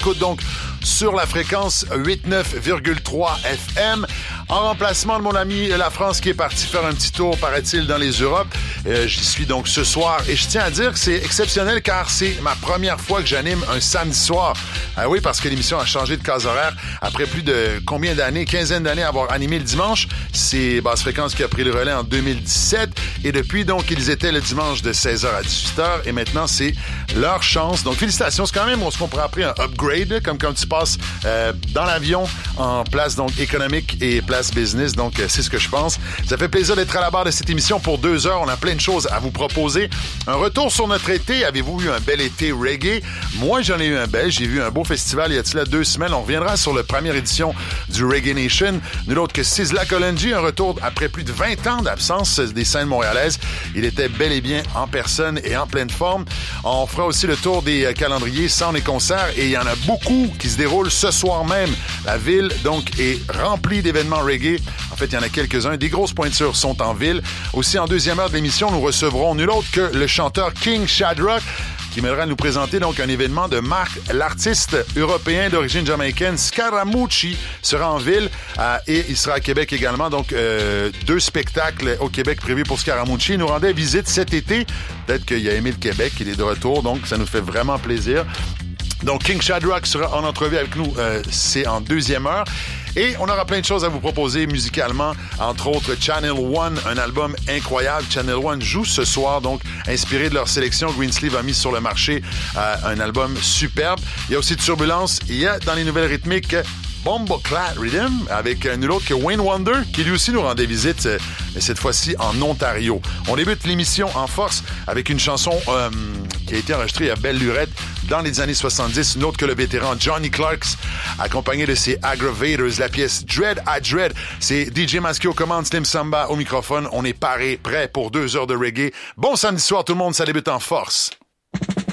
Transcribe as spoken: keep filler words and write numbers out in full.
écoute donc sur la fréquence quatre-vingt-neuf virgule trois F M. En remplacement de mon ami La France qui est parti faire un petit tour, paraît-il, dans les Europes. Euh, j'y suis donc ce soir et je tiens à dire que c'est exceptionnel car c'est ma première fois que j'anime un samedi soir. Ah oui, parce que l'émission a changé de case horaire après plus de combien d'années, quinzaine d'années à avoir animé le dimanche. C'est Basse Fréquence qui a pris le relais en deux mille dix-sept et depuis donc ils étaient le dimanche de seize heures à dix-huit heures et maintenant c'est leur chance. Donc félicitations, c'est quand même ce qu'on pourrait appeler un upgrade, comme quand tu passes euh, dans l'avion en place donc économique et place business, donc euh, c'est ce que je pense. Ça fait plaisir d'être à la barre de cette émission pour deux heures. On a plein de choses à vous proposer. Un retour sur notre été. Avez-vous eu un bel été reggae? Moi, j'en ai eu un bel. J'ai vu un beau festival il y a de là deux semaines. On reviendra sur la première édition du Reggae Nation. Nul autre que Sizzla Kalonji, un retour après plus de vingt ans d'absence des scènes montréalaises. Il était bel et bien en personne et en pleine forme. On fera aussi le tour des calendriers sans les concerts et il y en a beaucoup qui se déroulent ce soir même. La ville, donc, est remplie d'événements reggae. En fait, il y en a quelques-uns. Des grosses pointures sont en ville. Aussi, en deuxième heure de l'émission, nous recevrons nul autre que le chanteur King Shadrach qui m'aidera nous présenter donc un événement de marque. L'artiste européen d'origine jamaïcaine Scaramucci sera en ville euh, et il sera à Québec également. Donc, euh, deux spectacles au Québec prévus pour Scaramucci. Il nous rendait visite cet été. Peut-être qu'il a aimé le Québec. Il est de retour, donc ça nous fait vraiment plaisir. Donc, King Shadrach sera en entrevue avec nous. Euh, c'est en deuxième heure. Et on aura plein de choses à vous proposer musicalement, entre autres Channel One, un album incroyable. Channel One joue ce soir, donc inspiré de leur sélection. Greensleeve a mis sur le marché euh, un album superbe. Il y a aussi Turbulence. Il y a dans les nouvelles rythmiques Bomboclat Rhythm avec nul autre que Wayne Wonder qui lui aussi nous rendait visite, euh, mais cette fois-ci en Ontario. On débute l'émission en force avec une chanson euh, qui a été enregistrée à Belle Lurette dans les années soixante-dix, nul autre que le vétéran Johnny Clarks, accompagné de ses Aggravators, la pièce Dread à Dread. C'est D J Masky aux commandes, Slim Samba au microphone. On est paré, prêt pour deux heures de reggae. Bon samedi soir tout le monde, ça débute en force.